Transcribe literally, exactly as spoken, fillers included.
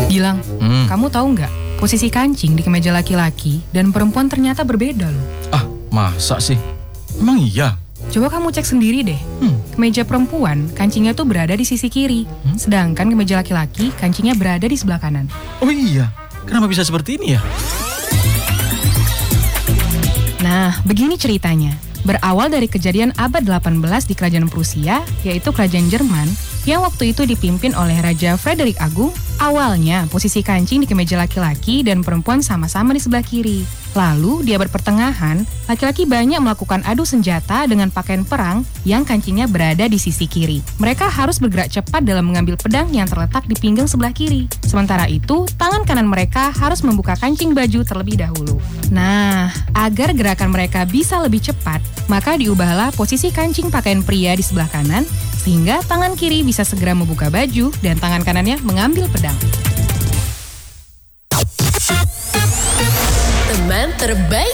Gilang, Hmm. kamu tahu nggak? Posisi kancing di kemeja laki-laki dan perempuan ternyata berbeda loh. Ah, masa sih? Emang iya? Coba kamu cek sendiri deh. Hmm. Kemeja perempuan, kancingnya tuh berada di sisi kiri. Hmm? Sedangkan kemeja laki-laki, kancingnya berada di sebelah kanan. Oh iya, kenapa bisa seperti ini ya? Nah, begini ceritanya. Berawal dari kejadian abad delapan belas di kerajaan Prusia, yaitu kerajaan Jerman, yang waktu itu dipimpin oleh Raja Frederick Agung. Awalnya, posisi kancing di kemeja laki-laki dan perempuan sama-sama di sebelah kiri. Lalu, di abad pertengahan, laki-laki banyak melakukan adu senjata dengan pakaian perang yang kancingnya berada di sisi kiri. Mereka harus bergerak cepat dalam mengambil pedang yang terletak di pinggang sebelah kiri. Sementara itu, tangan kanan mereka harus membuka kancing baju terlebih dahulu. Nah, agar gerakan mereka bisa lebih cepat, maka diubahlah posisi kancing pakaian pria di sebelah kanan, sehingga tangan kiri bisa segera membuka baju dan tangan kanannya mengambil pedang. Teman terbaik